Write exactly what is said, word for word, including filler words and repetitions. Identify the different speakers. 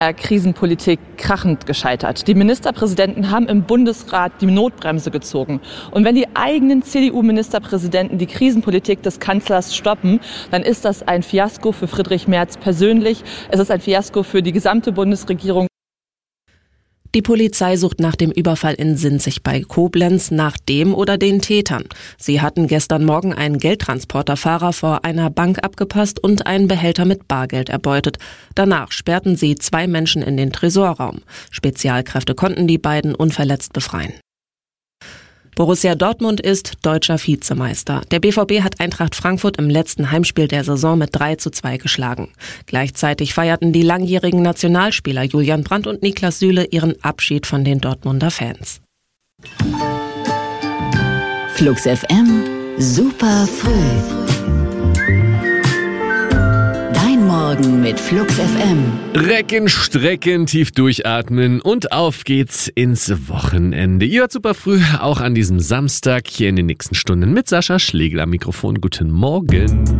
Speaker 1: Krisenpolitik krachend gescheitert. Die Ministerpräsidenten haben im Bundesrat die Notbremse gezogen. Und wenn die eigenen C D U-Ministerpräsidenten die Krisenpolitik des Kanzlers stoppen, dann ist das ein Fiasko für Friedrich Merz persönlich. Es ist ein Fiasko für die gesamte Bundesregierung.
Speaker 2: Die Polizei sucht nach dem Überfall in Sinzig bei Koblenz nach dem oder den Tätern. Sie hatten gestern Morgen einen Geldtransporterfahrer vor einer Bank abgepasst und einen Behälter mit Bargeld erbeutet. Danach sperrten sie zwei Menschen in den Tresorraum. Spezialkräfte konnten die beiden unverletzt befreien. Borussia Dortmund ist deutscher Vizemeister. Der B V B hat Eintracht Frankfurt im letzten Heimspiel der Saison mit drei zu zwei geschlagen. Gleichzeitig feierten die langjährigen Nationalspieler Julian Brandt und Niklas Süle ihren Abschied von den Dortmunder Fans.
Speaker 3: Flux F M, super früh. Morgen mit Flux F M.
Speaker 4: Recken, strecken, tief durchatmen und auf geht's ins Wochenende. Ihr hört super früh, auch an diesem Samstag hier in den nächsten Stunden mit Sascha Schlegel am Mikrofon. Guten Morgen.